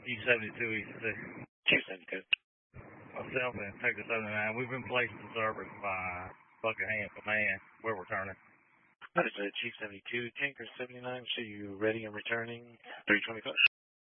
G72 EC. G72. Myself and Texas 79. We've been placed in service by Buckingham Command where we're turning. That is a G72, Tanker 79. So you ready and returning 325?